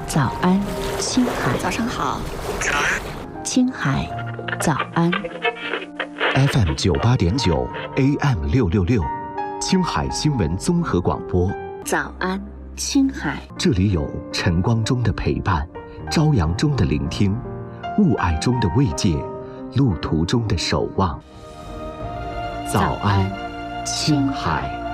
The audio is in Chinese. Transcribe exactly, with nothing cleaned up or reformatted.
早安，青海。 早上好。 早安， 青海，早安。 F M 九八点九 A M 六六六，青海新闻综合广播。 早安，青海。 这里有晨光中的陪伴，朝阳中的聆听，雾霭中的慰藉，路途中的守望。早安，青海。